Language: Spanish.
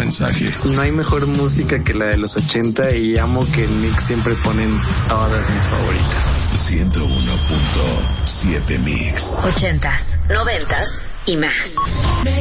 mensaje. No hay mejor música que la de los 80 y amo que en Mix siempre ponen todas mis favoritas. 101.7 Mix. 80s, 90s y más.